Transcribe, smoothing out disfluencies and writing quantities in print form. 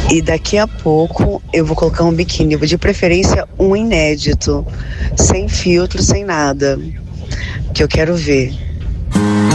E daqui a pouco eu vou colocar um biquíni, de preferência um inédito, sem filtro, sem nada, que eu quero ver.